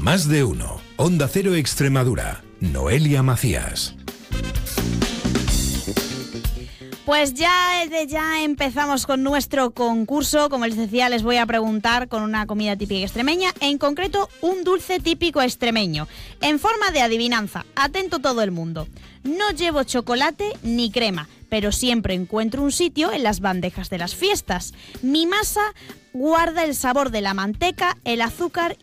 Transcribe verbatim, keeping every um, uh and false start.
Más de uno. Onda Cero Extremadura. Noelia Macías. Pues ya desde ya empezamos con nuestro concurso. Como les decía, les voy a preguntar con una comida típica extremeña, en concreto un dulce típico extremeño, en forma de adivinanza. Atento todo el mundo. No llevo chocolate ni crema, pero siempre encuentro un sitio en las bandejas de las fiestas. Mi masa guarda el sabor de la manteca, el azúcar